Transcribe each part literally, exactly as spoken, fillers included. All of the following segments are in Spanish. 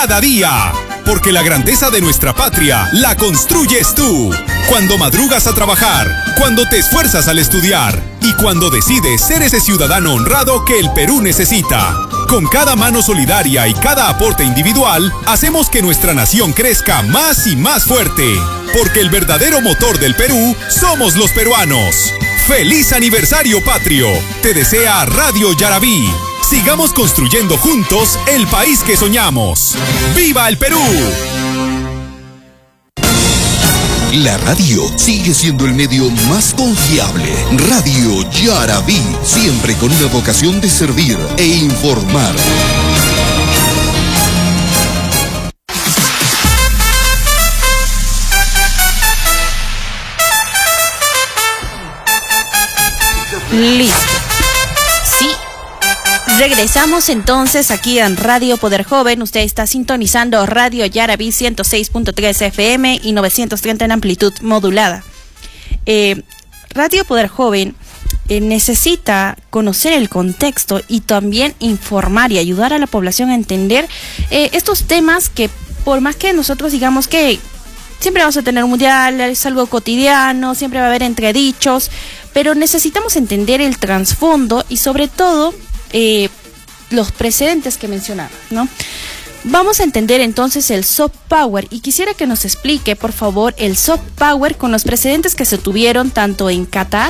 cada día. Porque la grandeza de nuestra patria la construyes tú. Cuando madrugas a trabajar, cuando te esfuerzas al estudiar y cuando decides ser ese ciudadano honrado que el Perú necesita. Con cada mano solidaria y cada aporte individual, hacemos que nuestra nación crezca más y más fuerte. Porque el verdadero motor del Perú somos los peruanos. ¡Feliz aniversario patrio! Te desea Radio Yarabí. Sigamos construyendo juntos el país que soñamos. ¡Viva el Perú! La radio sigue siendo el medio más confiable. Radio Yarabí, siempre con una vocación de servir e informar. Listo. Sí. Regresamos entonces aquí en Radio Poder Joven. Usted está sintonizando Radio Yarabí ciento seis punto tres F M y novecientos treinta en amplitud modulada. Eh, Radio Poder Joven eh, necesita conocer el contexto y también informar y ayudar a la población a entender eh, estos temas que, por más que nosotros digamos que siempre vamos a tener un mundial, es algo cotidiano, siempre va a haber entredichos, pero necesitamos entender el trasfondo y sobre todo eh, los precedentes que mencionaba, ¿no? Vamos a entender entonces el soft power y quisiera que nos explique, por favor, el soft power con los precedentes que se tuvieron tanto en Qatar,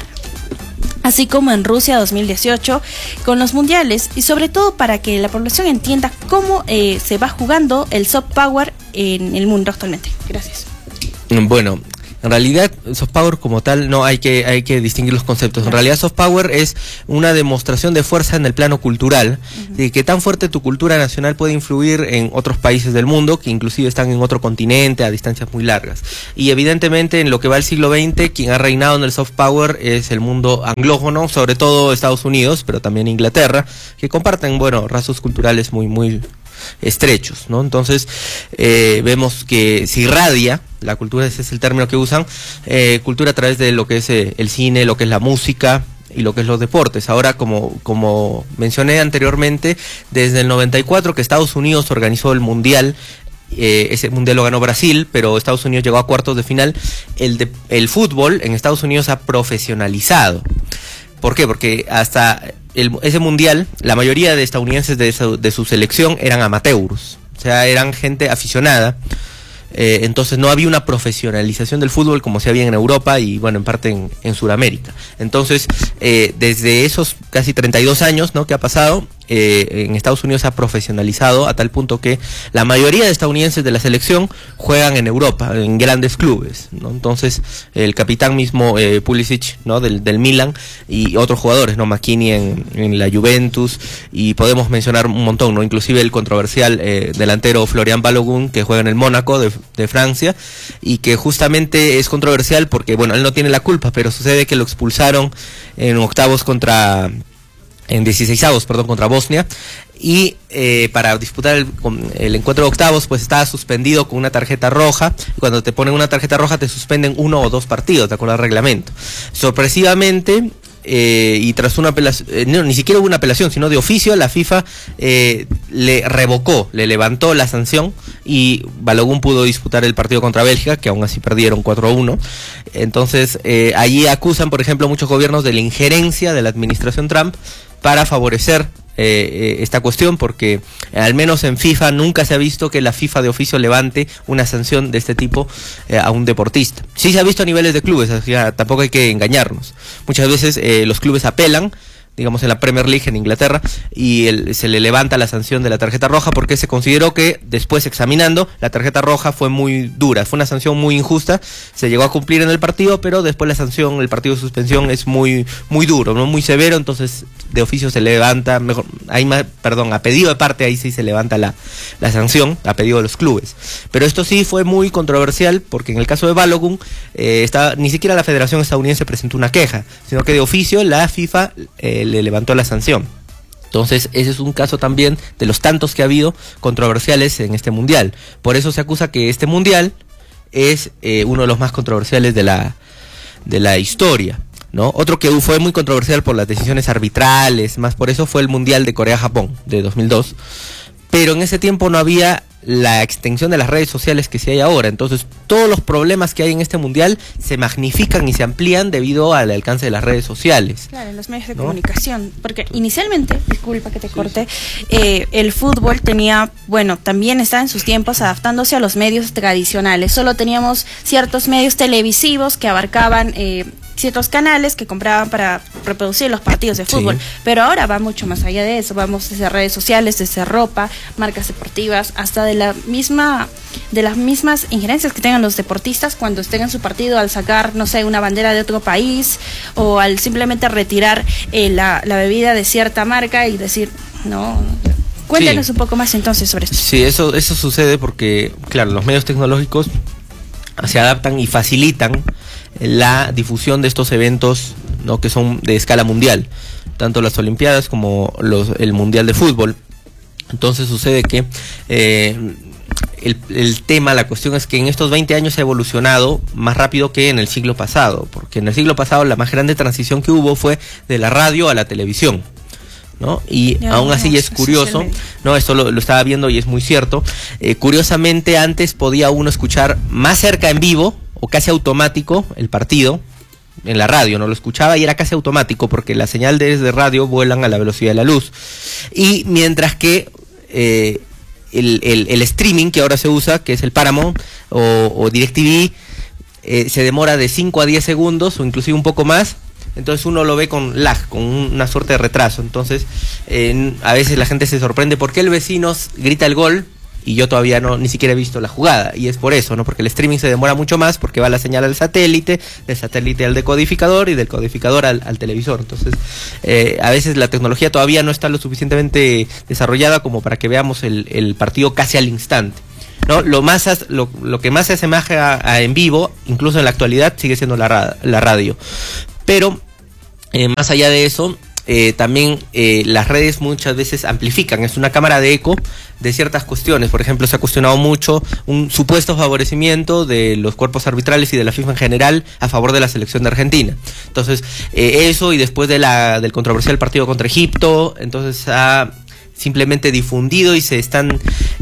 así como en Rusia dos mil dieciocho, con los mundiales y sobre todo para que la población entienda cómo eh, se va jugando el soft power en el mundo actualmente. Gracias. Bueno, en realidad soft power como tal no hay que hay que distinguir los conceptos. En realidad soft power es una demostración de fuerza en el plano cultural, uh-huh. de que tan fuerte tu cultura nacional puede influir en otros países del mundo que inclusive están en otro continente a distancias muy largas. Y evidentemente en lo que va el siglo veinte quien ha reinado en el soft power es el mundo anglófono, sobre todo Estados Unidos, pero también Inglaterra, que comparten, bueno, rasgos culturales muy muy estrechos, ¿no? Entonces eh, vemos que se irradia la cultura, ese es el término que usan, eh, cultura a través de lo que es eh, el cine, lo que es la música y lo que es los deportes. Ahora, como, como mencioné anteriormente, desde el noventa y cuatro que Estados Unidos organizó el Mundial, eh, ese Mundial lo ganó Brasil, pero Estados Unidos llegó a cuartos de final, el, de, el fútbol en Estados Unidos ha profesionalizado. ¿Por qué? Porque hasta el, ese mundial, la mayoría de estadounidenses de su, de su selección eran amateurs, o sea, eran gente aficionada. Eh, entonces no había una profesionalización del fútbol como se había en Europa y bueno, en parte en, en Sudamérica. Entonces, eh, desde esos casi treinta y dos años, ¿no?, que ha pasado, eh, en Estados Unidos se ha profesionalizado a tal punto que la mayoría de estadounidenses de la selección juegan en Europa, en grandes clubes, ¿no? Entonces, el capitán mismo, eh, Pulisic, ¿no?, del, del Milan, y otros jugadores, ¿no?, McKinney en, en la Juventus, y podemos mencionar un montón, ¿no?, inclusive el controversial eh, delantero Florian Balogun, que juega en el Mónaco de, de Francia, y que justamente es controversial porque, bueno, él no tiene la culpa, pero sucede que lo expulsaron en octavos contra... en dieciseisavos, perdón, contra Bosnia, y eh, para disputar el, el encuentro de octavos, pues estaba suspendido con una tarjeta roja, y cuando te ponen una tarjeta roja te suspenden uno o dos partidos, de acuerdo al reglamento. Sorpresivamente, eh, y tras una apelación, eh, no, ni siquiera hubo una apelación, sino de oficio, la FIFA eh, le revocó, le levantó la sanción, y Balogun pudo disputar el partido contra Bélgica, que aún así perdieron cuatro a uno. Entonces, eh, allí acusan, por ejemplo, muchos gobiernos de la injerencia de la administración Trump para favorecer eh, esta cuestión, porque al menos en FIFA nunca se ha visto que la FIFA de oficio levante una sanción de este tipo eh, a un deportista. Sí se ha visto a niveles de clubes, o sea, tampoco hay que engañarnos. Muchas veces eh, los clubes apelan, digamos en la Premier League en Inglaterra, y el, se le levanta la sanción de la tarjeta roja porque se consideró que después, examinando, la tarjeta roja fue muy dura, fue una sanción muy injusta, se llegó a cumplir en el partido, pero después la sanción, el partido de suspensión es muy muy duro, no muy severo, entonces de oficio se levanta, mejor, ahí más, perdón, a pedido de parte ahí sí se levanta la, la sanción, a pedido de los clubes. Pero esto sí fue muy controversial porque en el caso de Balogun, eh, está, ni siquiera la Federación Estadounidense presentó una queja, sino que de oficio la FIFA eh, le levantó la sanción. Entonces ese es un caso también de los tantos que ha habido controversiales en este mundial. Por eso se acusa que este mundial es eh, uno de los más controversiales de la, de la historia, ¿no? Otro que fue muy controversial por las decisiones arbitrales, más por eso, fue el mundial de Corea-Japón de dos mil dos. Pero en ese tiempo no había la extensión de las redes sociales que sí hay ahora. Entonces, todos los problemas que hay en este mundial se magnifican y se amplían debido al alcance de las redes sociales. Claro, en los medios de ¿no? comunicación. Porque inicialmente, disculpa que te corte, eh, el fútbol tenía, bueno, también estaba en sus tiempos adaptándose a los medios tradicionales. Solo teníamos ciertos medios televisivos que abarcaban eh, ciertos canales que compraban para reproducir los partidos de fútbol, sí. Pero ahora va mucho más allá de eso, vamos desde redes sociales, desde ropa, marcas deportivas, hasta de la misma, de las mismas injerencias que tengan los deportistas cuando estén en su partido, al sacar, no sé, una bandera de otro país, o al simplemente retirar eh, la, la bebida de cierta marca y decir, no... Cuéntanos sí. un poco más entonces sobre esto. Sí, eso, eso sucede porque, claro, los medios tecnológicos se adaptan y facilitan la difusión de estos eventos, ¿no? Que son de escala mundial, tanto las Olimpiadas como los, el Mundial de Fútbol. Entonces sucede que eh, el, el tema, la cuestión es que en estos veinte años ha evolucionado más rápido que en el siglo pasado, porque en el siglo pasado la más grande transición que hubo fue de la radio a la televisión, ¿no? Y ya, aún así no, es curioso, no, esto lo, lo estaba viendo y es muy cierto. Eh, curiosamente antes podía uno escuchar más cerca en vivo o casi automático el partido en la radio, no lo escuchaba y era casi automático porque las señales de radio vuelan a la velocidad de la luz. Y mientras que eh, el, el, el streaming que ahora se usa, que es el Paramount o, o DirecTV, eh, se demora de cinco a diez segundos o inclusive un poco más. Entonces uno lo ve con lag, con una suerte de retraso. Entonces eh, a veces la gente se sorprende por qué el vecino grita el gol y yo todavía no ni siquiera he visto la jugada, y es por eso, ¿no? Porque el streaming se demora mucho más porque va la señal al satélite, del satélite al decodificador y del codificador al, al televisor. Entonces eh, a veces la tecnología todavía no está lo suficientemente desarrollada como para que veamos el, el partido casi al instante, ¿no? Lo más lo, lo que más se asemeja a, a en vivo, incluso en la actualidad, sigue siendo la, la radio. Pero eh, más allá de eso, eh, también eh, las redes muchas veces amplifican, es una cámara de eco de ciertas cuestiones. Por ejemplo, se ha cuestionado mucho un supuesto favorecimiento de los cuerpos arbitrales y de la FIFA en general a favor de la selección de Argentina. Entonces, eh, eso y después de la del controversial partido contra Egipto, entonces ha simplemente difundido y se están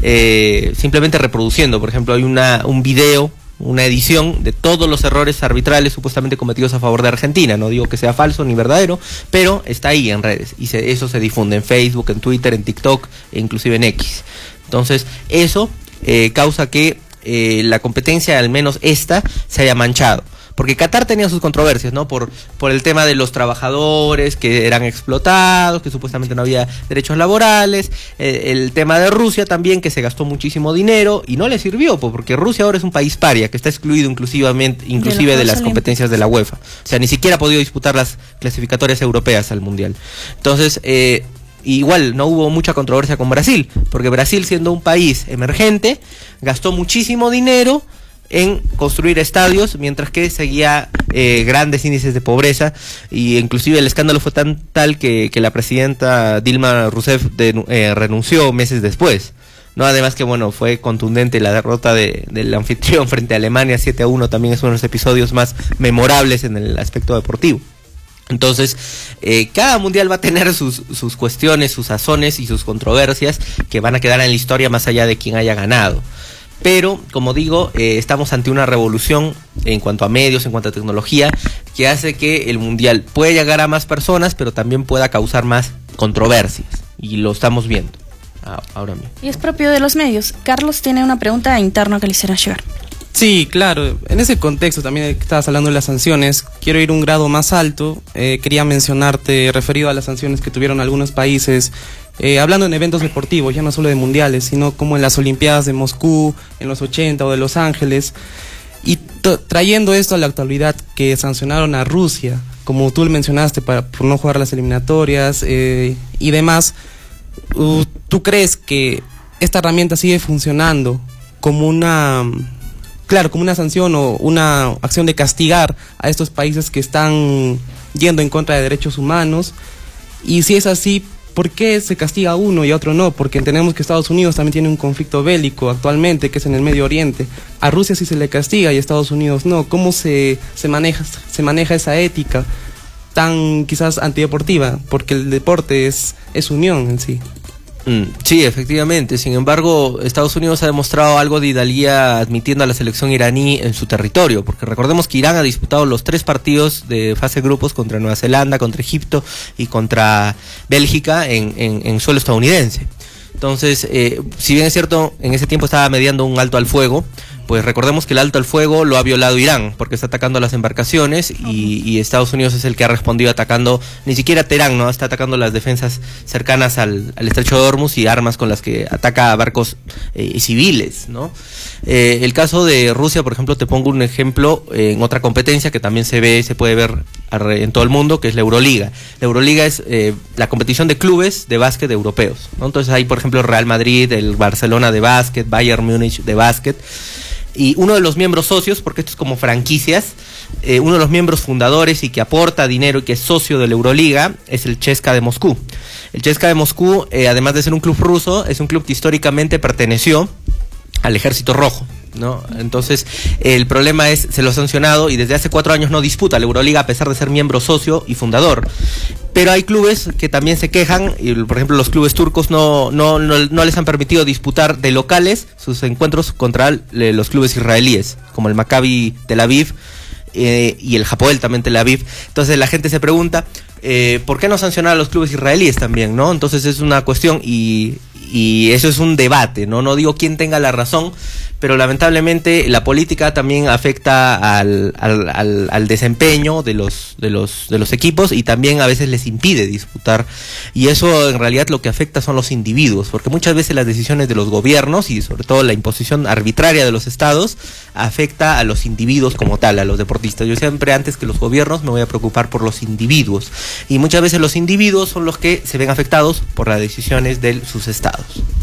eh, simplemente reproduciendo. Por ejemplo, hay una un video, una edición de todos los errores arbitrales supuestamente cometidos a favor de Argentina. No digo que sea falso ni verdadero, pero está ahí en redes y se, eso se difunde en Facebook, en Twitter, en TikTok e inclusive en X. Entonces eso eh, causa que eh, la competencia, al menos esta, se haya manchado. Porque Qatar tenía sus controversias, ¿no? Por, por el tema de los trabajadores que eran explotados, que supuestamente no había derechos laborales, eh, el tema de Rusia también, que se gastó muchísimo dinero y no le sirvió, porque Rusia ahora es un país paria, que está excluido inclusivamente, inclusive de, de las competencias de la UEFA. O sea, ni siquiera ha podido disputar las clasificatorias europeas al Mundial. Entonces, eh, igual no hubo mucha controversia con Brasil, porque Brasil, siendo un país emergente, gastó muchísimo dinero en construir estadios, mientras que seguía eh, grandes índices de pobreza, y inclusive el escándalo fue tan tal que, que la presidenta Dilma Rousseff de, eh, renunció meses después, ¿no? Además que, bueno, fue contundente la derrota de, del anfitrión frente a Alemania siete a uno, también es uno de los episodios más memorables en el aspecto deportivo. Entonces, eh, cada mundial va a tener sus, sus cuestiones, sus sazones y sus controversias que van a quedar en la historia más allá de quién haya ganado. Pero, como digo, eh, estamos ante una revolución en cuanto a medios, en cuanto a tecnología, que hace que el mundial pueda llegar a más personas, pero también pueda causar más controversias. Y lo estamos viendo ahora mismo. Y es propio de los medios. Carlos tiene una pregunta interna que le hiciera llegar. Sí, claro. En ese contexto también que estabas hablando de las sanciones, quiero ir un grado más alto. Eh, quería mencionarte, referido a las sanciones que tuvieron algunos países, Eh, hablando en eventos deportivos, ya no solo de mundiales, sino como en las Olimpiadas de Moscú, en los ochenta, o de Los Ángeles, y trayendo esto a la actualidad, que sancionaron a Rusia, como tú mencionaste, para, por no jugar las eliminatorias eh, y demás. Uh, ¿Tú crees que esta herramienta sigue funcionando como una, claro, como una sanción o una acción de castigar a estos países que están yendo en contra de derechos humanos? Y si es así, ¿por qué se castiga a uno y a otro no? Porque entendemos que Estados Unidos también tiene un conflicto bélico actualmente, que es en el Medio Oriente. A Rusia sí se le castiga y a Estados Unidos no. ¿Cómo se, se, maneja, se maneja esa ética tan quizás antideportiva? Porque el deporte es, es unión en sí. Mm, sí, efectivamente. Sin embargo, Estados Unidos ha demostrado algo de hidalguía admitiendo a la selección iraní en su territorio, porque recordemos que Irán ha disputado los tres partidos de fase de grupos contra Nueva Zelanda, contra Egipto y contra Bélgica en, en, en suelo estadounidense. Entonces, eh, si bien es cierto, en ese tiempo estaba mediando un alto al fuego, pues recordemos que el alto al fuego lo ha violado Irán, porque está atacando a las embarcaciones y, y Estados Unidos es el que ha respondido atacando, ni siquiera Teherán, ¿no? Está atacando las defensas cercanas al, al estrecho de Hormuz y armas con las que ataca a barcos eh, civiles, ¿no? Eh, el caso de Rusia, por ejemplo, te pongo un ejemplo eh, en otra competencia que también se ve, se puede ver en todo el mundo, que es la Euroliga. La Euroliga es eh, la competición de clubes de básquet europeos, ¿no? Entonces hay, por ejemplo, el Real Madrid, el Barcelona de básquet, Bayern Múnich de básquet. Y uno de los miembros socios, porque esto es como franquicias, eh, uno de los miembros fundadores y que aporta dinero y que es socio de la Euroliga es el CSKA de Moscú. El CSKA de Moscú, eh, además de ser un club ruso, es un club que históricamente perteneció al Ejército Rojo, ¿no? Entonces, el problema es, se lo ha sancionado y desde hace cuatro años no disputa la Euroliga a pesar de ser miembro socio y fundador. Pero hay clubes que también se quejan, y por ejemplo los clubes turcos no, no, no, no les han permitido disputar de locales sus encuentros contra los clubes israelíes, como el Maccabi Tel Aviv eh, y el Hapoel también Tel Aviv. Entonces la gente se pregunta, eh, ¿por qué no sancionar a los clubes israelíes también, no? Entonces es una cuestión y... Y eso es un debate, ¿no? No digo quién tenga la razón, pero lamentablemente la política también afecta al, al, al, al desempeño de los, de los, de los equipos y también a veces les impide disputar. Y eso en realidad lo que afecta son los individuos, porque muchas veces las decisiones de los gobiernos y sobre todo la imposición arbitraria de los estados afecta a los individuos como tal, a los deportistas. Yo siempre antes que los gobiernos me voy a preocupar por los individuos. Y muchas veces los individuos son los que se ven afectados por las decisiones de sus estados.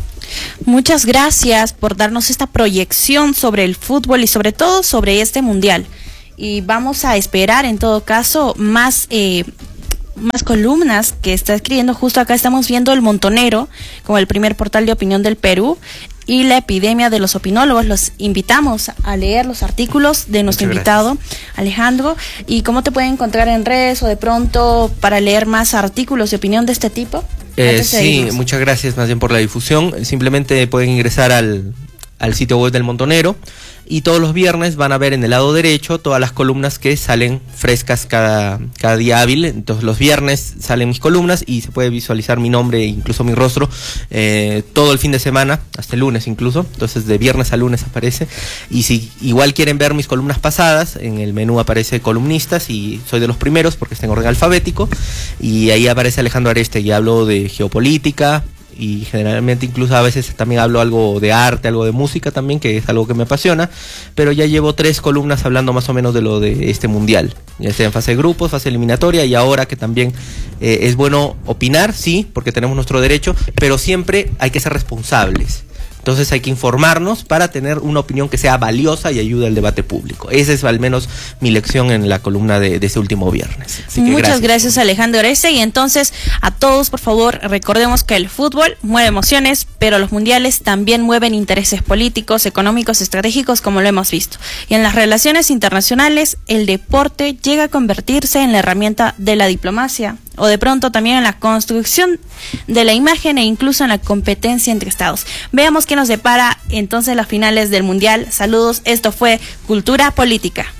Muchas gracias por darnos esta proyección sobre el fútbol y sobre todo sobre este mundial. Y vamos a esperar en todo caso más eh, más columnas que está escribiendo. Justo acá estamos viendo El Montonero como el primer portal de opinión del Perú y la epidemia de los opinólogos. Los invitamos a leer los artículos de nuestro Muchas invitado gracias. Alejandro. ¿Y cómo te pueden encontrar en redes o de pronto para leer más artículos de opinión de este tipo? Eh, sí, muchas gracias más bien por la difusión. Simplemente pueden ingresar al, al sitio web del Montonero y todos los viernes van a ver en el lado derecho todas las columnas que salen frescas cada, cada día hábil. Entonces los viernes salen mis columnas y se puede visualizar mi nombre e incluso mi rostro eh, todo el fin de semana, hasta el lunes incluso. Entonces de viernes a lunes aparece. Y si igual quieren ver mis columnas pasadas, en el menú aparece columnistas y soy de los primeros porque está en orden alfabético. Y ahí aparece Alejandro Areste y hablo de geopolítica, y generalmente incluso a veces también hablo algo de arte, algo de música también, que es algo que me apasiona, pero ya llevo tres columnas hablando más o menos de lo de este mundial, ya sea en fase de grupos, fase eliminatoria, y ahora que también eh, es bueno opinar, sí, porque tenemos nuestro derecho, pero siempre hay que ser responsables. Entonces hay que informarnos para tener una opinión que sea valiosa y ayude al debate público. Esa es al menos mi lección en la columna de, de este último viernes. Así que Muchas gracias. gracias Alejandro Oreste. Y entonces a todos, por favor, recordemos que el fútbol mueve emociones, pero los mundiales también mueven intereses políticos, económicos, estratégicos, como lo hemos visto. Y en las relaciones internacionales, el deporte llega a convertirse en la herramienta de la diplomacia, o de pronto también en la construcción de la imagen e incluso en la competencia entre estados. Veamos qué nos depara entonces las finales del mundial. Saludos, esto fue Cultura Política.